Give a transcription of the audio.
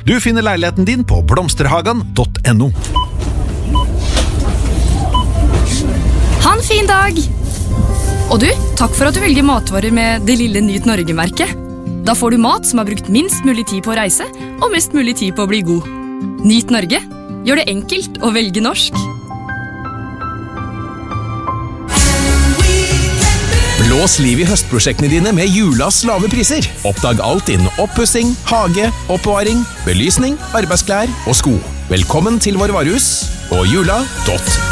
Du finner leiligheten din på blomsterhagan.no. Ha en fin dag! Og du, takk for at du velger matvarer med det lille Nyt Norge-merket. Da får du mat som har brukt minst mulig tid på å reise, og mest mulig tid på å bli god. Nyt Norge. Gjør det enkelt å velge norsk. Blås liv i høstprosjektene dine med Julas lave priser. Oppdag alt innen oppussing, hage, oppbevaring, belysning, arbeidsklær og sko. Velkommen til vår varehus og jula.no.